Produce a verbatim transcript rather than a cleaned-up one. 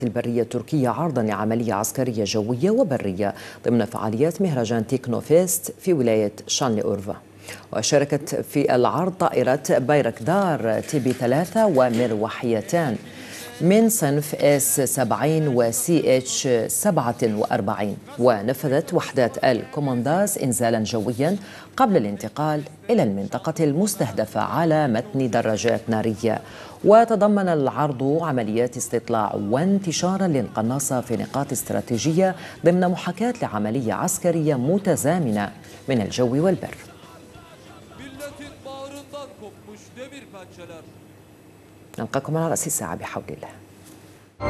البرية التركية عرضا لعملية عسكرية جوية وبرية ضمن فعاليات مهرجان تكنوفيست في ولاية شانليورفا. وشاركت في العرض طائرة بايركدار تي بي ثلاثة ومروحيتان من صنف اس سبعين وسي اتش سبعة وأربعين، ونفذت وحدات الكومانداز إنزالا جويا قبل الانتقال إلى المنطقة المستهدفة على متن دراجات نارية. وتضمن العرض عمليات استطلاع وانتشارا للقناصة في نقاط استراتيجية ضمن محاكاة لعملية عسكرية متزامنة من الجو والبر. نلقاكم على رأس الساعة بحول الله.